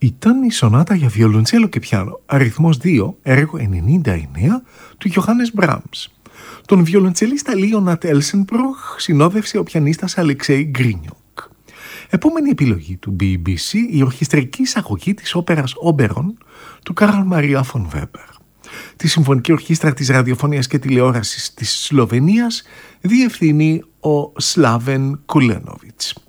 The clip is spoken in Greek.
Ήταν η σονάτα για βιολοντσέλο και πιάνο, αριθμός 2, έργο 99 του Γιωχάννης Μπράμς. Τον βιολοντσελίστα Λίονατ Έλσενπροχ συνόδευσε ο πιανίστας Αλεξέι Γκρίνιοκ. Επόμενη επιλογή του BBC, η ορχιστρική εισαγωγή της όπερας Όμπερον του Καρλ Μαρία φον Βέμπερ. Τη Συμφωνική Ορχήστρα της Ραδιοφωνίας και Τηλεόρασης της Σλοβενίας διευθύνει ο Σλάβεν Κουλένοβιτς.